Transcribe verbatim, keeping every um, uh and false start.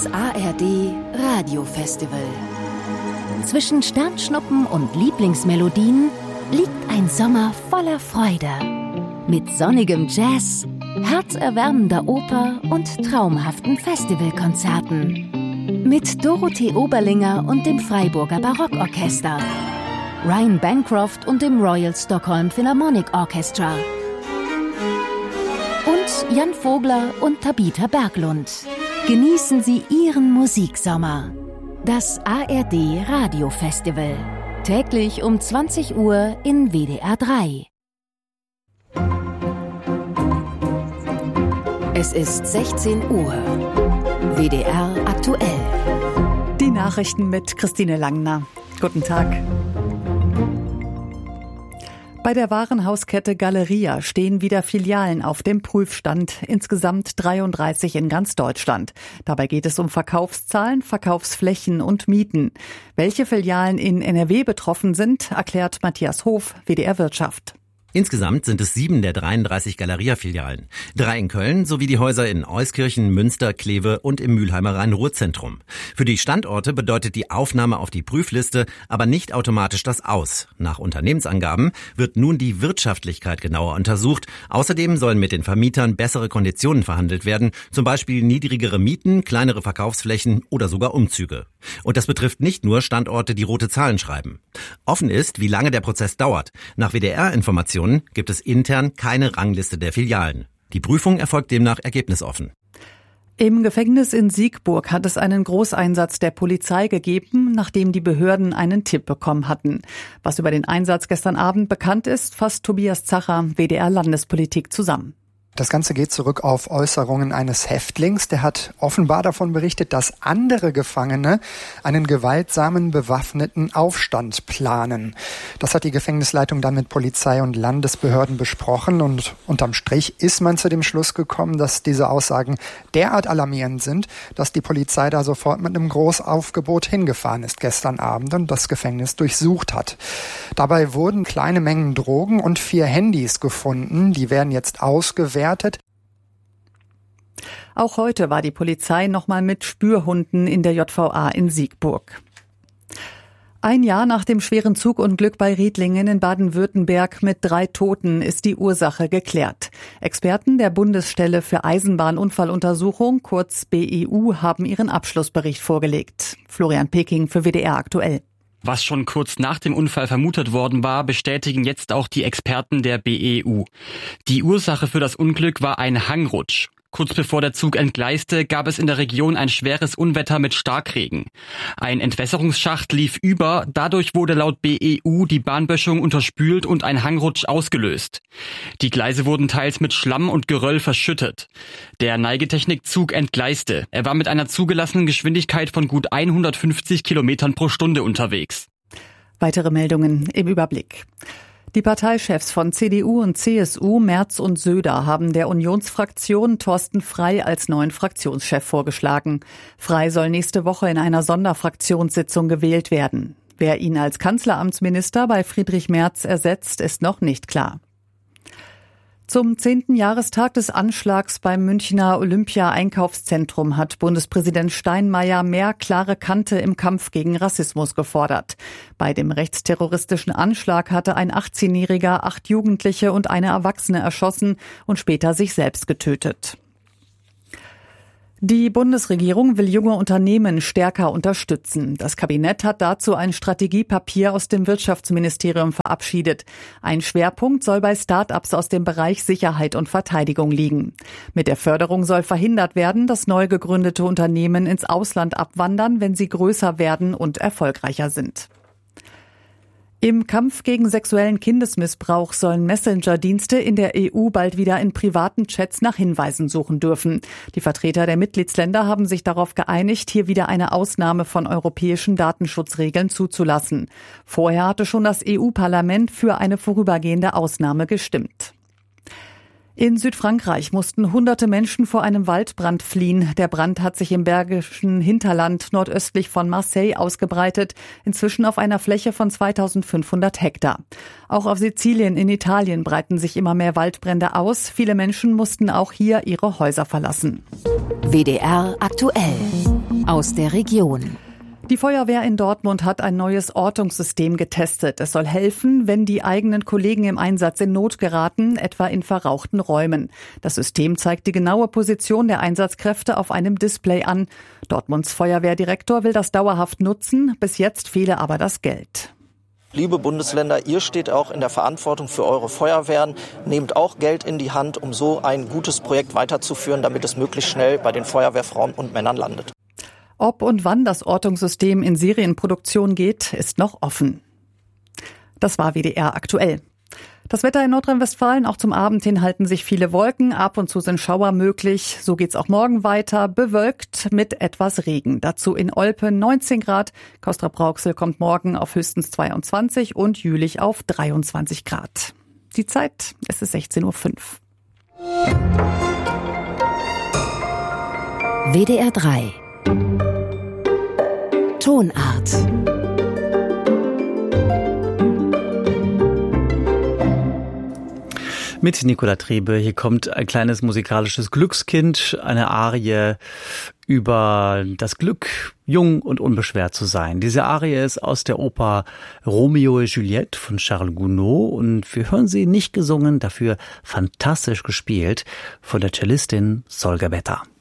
A R D Radiofestival. Zwischen Sternschnuppen und Lieblingsmelodien liegt ein Sommer voller Freude. Mit sonnigem Jazz, herzerwärmender Oper und traumhaften Festivalkonzerten. Mit Dorothee Oberlinger und dem Freiburger Barockorchester, Ryan Bancroft und dem Royal Stockholm Philharmonic Orchestra und Jan Vogler und Tabitha Berglund. Genießen Sie Ihren Musiksommer. Das A R D Radiofestival. Täglich um zwanzig Uhr in W D R drei. Es ist sechzehn Uhr. W D R aktuell. Die Nachrichten mit Christine Langner. Guten Tag. Bei der Warenhauskette Galeria stehen wieder Filialen auf dem Prüfstand, insgesamt dreiunddreißig in ganz Deutschland. Dabei geht es um Verkaufszahlen, Verkaufsflächen und Mieten. Welche Filialen in N R W betroffen sind, erklärt Matthias Hof, W D R Wirtschaft. Insgesamt sind es sieben der dreiunddreißig Galeria-Filialen. Drei in Köln sowie die Häuser in Euskirchen, Münster, Kleve und im Mülheimer Rhein-Ruhr-Zentrum. Für die Standorte bedeutet die Aufnahme auf die Prüfliste aber nicht automatisch das Aus. Nach Unternehmensangaben wird nun die Wirtschaftlichkeit genauer untersucht. Außerdem sollen mit den Vermietern bessere Konditionen verhandelt werden, zum Beispiel niedrigere Mieten, kleinere Verkaufsflächen oder sogar Umzüge. Und das betrifft nicht nur Standorte, die rote Zahlen schreiben. Offen ist, wie lange der Prozess dauert. Nach W D R-Informationen gibt es intern keine Rangliste der Filialen. Die Prüfung erfolgt demnach ergebnisoffen. Im Gefängnis in Siegburg hat es einen Großeinsatz der Polizei gegeben, nachdem die Behörden einen Tipp bekommen hatten. Was über den Einsatz gestern Abend bekannt ist, fasst Tobias Zacher, W D R Landespolitik, zusammen. Das Ganze geht zurück auf Äußerungen eines Häftlings. Der hat offenbar davon berichtet, dass andere Gefangene einen gewaltsamen, bewaffneten Aufstand planen. Das hat die Gefängnisleitung dann mit Polizei und Landesbehörden besprochen und unterm Strich ist man zu dem Schluss gekommen, dass diese Aussagen derart alarmierend sind, dass die Polizei da sofort mit einem Großaufgebot hingefahren ist gestern Abend und das Gefängnis durchsucht hat. Dabei wurden kleine Mengen Drogen und vier Handys gefunden. Die werden jetzt ausgewertet. Auch heute war die Polizei nochmal mit Spürhunden in der J V A in Siegburg. Ein Jahr nach dem schweren Zugunglück bei Riedlingen in Baden-Württemberg mit drei Toten ist die Ursache geklärt. Experten der Bundesstelle für Eisenbahnunfalluntersuchung, kurz B E U, haben ihren Abschlussbericht vorgelegt. Florian Peking für W D R aktuell. Was schon kurz nach dem Unfall vermutet worden war, bestätigen jetzt auch die Experten der B E U. Die Ursache für das Unglück war ein Hangrutsch. Kurz bevor der Zug entgleiste, gab es in der Region ein schweres Unwetter mit Starkregen. Ein Entwässerungsschacht lief über, dadurch wurde laut B E U die Bahnböschung unterspült und ein Hangrutsch ausgelöst. Die Gleise wurden teils mit Schlamm und Geröll verschüttet. Der Neigetechnikzug entgleiste. Er war mit einer zugelassenen Geschwindigkeit von gut hundertfünfzig Kilometern pro Stunde unterwegs. Weitere Meldungen im Überblick. Die Parteichefs von C D U und C S U, Merz und Söder, haben der Unionsfraktion Thorsten Frey als neuen Fraktionschef vorgeschlagen. Frey soll nächste Woche in einer Sonderfraktionssitzung gewählt werden. Wer ihn als Kanzleramtsminister bei Friedrich Merz ersetzt, ist noch nicht klar. Zum zehnten Jahrestag des Anschlags beim Münchner Olympia-Einkaufszentrum hat Bundespräsident Steinmeier mehr klare Kante im Kampf gegen Rassismus gefordert. Bei dem rechtsterroristischen Anschlag hatte ein achtzehnjähriger acht Jugendliche und eine Erwachsene erschossen und später sich selbst getötet. Die Bundesregierung will junge Unternehmen stärker unterstützen. Das Kabinett hat dazu ein Strategiepapier aus dem Wirtschaftsministerium verabschiedet. Ein Schwerpunkt soll bei Start-ups aus dem Bereich Sicherheit und Verteidigung liegen. Mit der Förderung soll verhindert werden, dass neu gegründete Unternehmen ins Ausland abwandern, wenn sie größer werden und erfolgreicher sind. Im Kampf gegen sexuellen Kindesmissbrauch sollen Messenger-Dienste in der E U bald wieder in privaten Chats nach Hinweisen suchen dürfen. Die Vertreter der Mitgliedsländer haben sich darauf geeinigt, hier wieder eine Ausnahme von europäischen Datenschutzregeln zuzulassen. Vorher hatte schon das E U-Parlament für eine vorübergehende Ausnahme gestimmt. In Südfrankreich mussten hunderte Menschen vor einem Waldbrand fliehen. Der Brand hat sich im bergischen Hinterland nordöstlich von Marseille ausgebreitet, inzwischen auf einer Fläche von zweitausendfünfhundert Hektar. Auch auf Sizilien in Italien breiten sich immer mehr Waldbrände aus. Viele Menschen mussten auch hier ihre Häuser verlassen. W D R aktuell. aus der Region. Die Feuerwehr in Dortmund hat ein neues Ortungssystem getestet. Es soll helfen, wenn die eigenen Kollegen im Einsatz in Not geraten, etwa in verrauchten Räumen. Das System zeigt die genaue Position der Einsatzkräfte auf einem Display an. Dortmunds Feuerwehrdirektor will das dauerhaft nutzen. Bis jetzt fehle aber das Geld. Liebe Bundesländer, ihr steht auch in der Verantwortung für eure Feuerwehren. Nehmt auch Geld in die Hand, um so ein gutes Projekt weiterzuführen, damit es möglichst schnell bei den Feuerwehrfrauen und Männern landet. Ob und wann das Ortungssystem in Serienproduktion geht, ist noch offen. Das war W D R aktuell. Das Wetter in Nordrhein-Westfalen, auch zum Abend hin halten sich viele Wolken, ab und zu sind Schauer möglich. So geht's auch morgen weiter, bewölkt mit etwas Regen. Dazu in Olpe neunzehn Grad, Castrop-Rauxel kommt morgen auf höchstens zweiundzwanzig und Jülich auf dreiundzwanzig Grad. Die Zeit, es ist sechzehn Uhr fünf. W D R drei Tonart. Mit Nicola Trebe. Hier kommt ein kleines musikalisches Glückskind, eine Arie über das Glück, jung und unbeschwert zu sein. Diese Arie ist aus der Oper Romeo et Juliette von Charles Gounod und wir hören sie nicht gesungen, dafür fantastisch gespielt von der Cellistin Sol Gabetta.